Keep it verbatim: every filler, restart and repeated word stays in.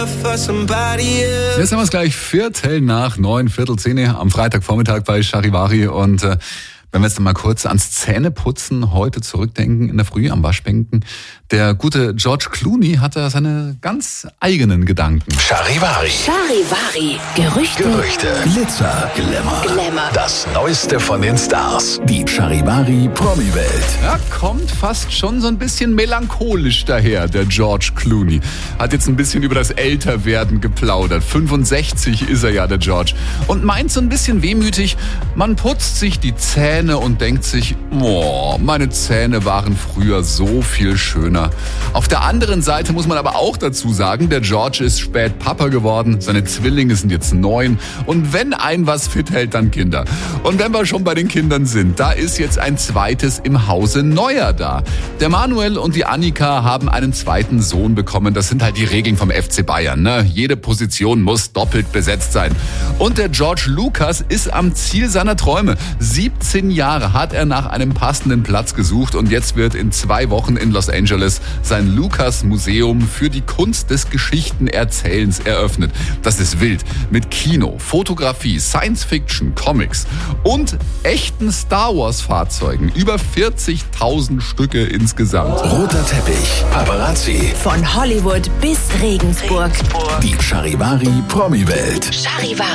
Jetzt haben wir es gleich Viertel nach neun, Viertel zehn am Freitagvormittag bei Charivari. Und äh, wenn wir jetzt mal kurz ans Zähneputzen heute zurückdenken in der Früh am Waschbänken. Der gute George Clooney hat da seine ganz eigenen Gedanken. Charivari. Charivari. Gerüchte. Gerüchte. Glitzer. Glamour. Glamour. Das Neueste von den Stars. Die Charivari Promi-Welt. Ja, kommt fast schon so ein bisschen melancholisch daher, der George Clooney. Hat jetzt ein bisschen über das Älterwerden geplaudert. fünfundsechzig ist er ja, der George. Und meint so ein bisschen wehmütig, man putzt sich die Zähne und denkt sich, boah, meine Zähne waren früher so viel schöner. Auf der anderen Seite muss man aber auch dazu sagen, der George ist spät Papa geworden, seine Zwillinge sind jetzt neun und wenn ein was fit hält, dann Kinder. Und wenn wir schon bei den Kindern sind, da ist jetzt ein zweites im Hause Neuer da. Der Manuel und die Annika haben einen zweiten Sohn bekommen, das sind halt die Regeln vom F C Bayern, ne? Jede Position muss doppelt besetzt sein. Und der George Lucas ist am Ziel seiner Träume. siebzehn Jahre hat er nach einem passenden Platz gesucht und jetzt wird in zwei Wochen in Los Angeles sein Lucas-Museum für die Kunst des Geschichtenerzählens eröffnet. Das ist wild. Mit Kino, Fotografie, Science-Fiction, Comics und echten Star-Wars-Fahrzeugen. Über vierzigtausend Stücke insgesamt. Roter Teppich. Paparazzi. Von Hollywood bis Regensburg. Die Charivari Promi-Welt. Charivari.